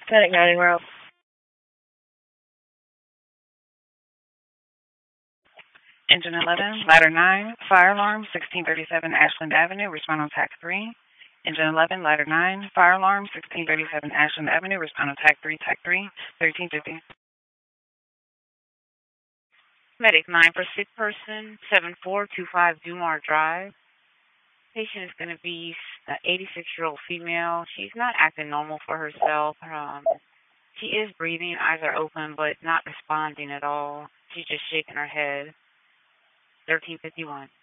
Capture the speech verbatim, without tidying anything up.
Medic nine Route. Engine eleven, Ladder nine, fire alarm, sixteen thirty-seven Ashland Avenue, respond on TAC three. Engine eleven, Ladder nine, fire alarm, sixteen thirty-seven Ashland Avenue, respond on TAC three, TAC three, thirteen fifty. Medic nine for sick person, seven four two five Dumar Drive. Patient is going to be an eighty-six-year-old female. She's not acting normal for herself. Um, she is breathing, eyes are open, but not responding at all. She's just shaking her head. thirteen fifty-one.